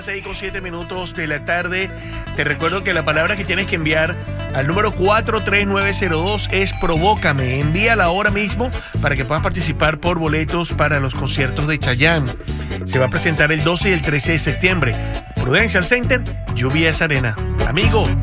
6:07 de la tarde. Te recuerdo que la palabra que tienes que enviar al número 43902 es Provócame. Envíala ahora mismo para que puedas participar por boletos para los conciertos de Chayanne. Se va a presentar el 12 y el 13 de septiembre. Prudential Center, Lluvia es Arena. Amigo.